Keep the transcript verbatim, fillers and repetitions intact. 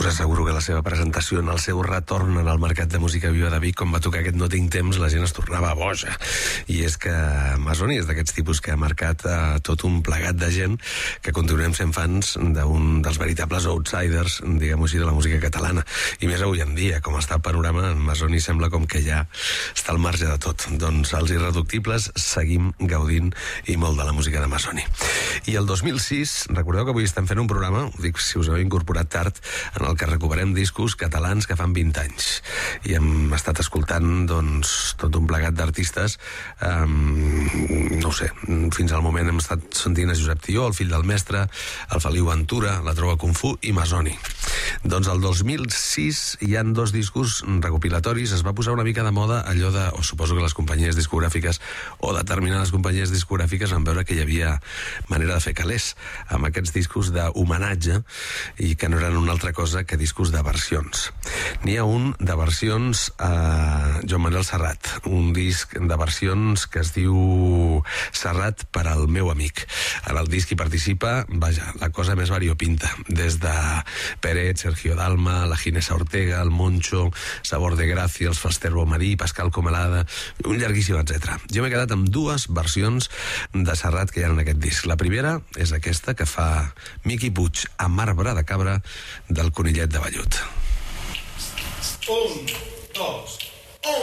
us asseguro que la seva presentació en el seu retorn en el Mercat de Música Viva de Vic, com va tocar aquest No tinc temps, la gent es tornava boja. I és que Masoni és d'aquests tipus que ha marcat eh, tot un plegat de gent que continuem sent fans d'un dels veritables outsiders, diguem-ho així, de la música catalana. I més avui en dia, com està el panorama, en Masoni sembla com que ja està al marge de tot. Doncs els Irreductibles seguim gaudint i molt de la música de Masoni. I el dos mil sis, recordeu que avui estem fent un programa, ho dic si us heu incorporat tard, en el que recuperem discos catalans que fan vint anys. I hem estat escoltant, doncs, tot un plegat d'artistes, um, no ho sé, fins al moment hem estat sentint a Josep Tió, el fill del mestre, el Feliu Ventura, la Trova Kung Fu i Masoni. Doncs el dos mil sis hi han dos discos recopilatoris, es va posar una mica de moda allò de, o suposo que les companyies discogràfiques o determinades companyies discogràfiques van veure que hi havia manera de fer calés amb aquests discos d'homenatge i que no eren una altra cosa que discos de versions. N'hi ha un de versions a Joan Manuel Serrat, un disc de versions que es diu Serrat per al meu amic. En el disc hi participa, vaja, la cosa més variopinta, des de Peret, Sergio Dalma, la Ginesa Ortega, el Moncho, Sabor de Gràcia, els Fasterbo Marí, Pascal Comalada, un llarguíssim, etcètera. Jo m'he quedat amb dues versions de Serrat que hi ha en aquest disc. La primera és aquesta que fa Miqui Puig a Marbre de Cabra del Conillet de Vellut. Un, dos...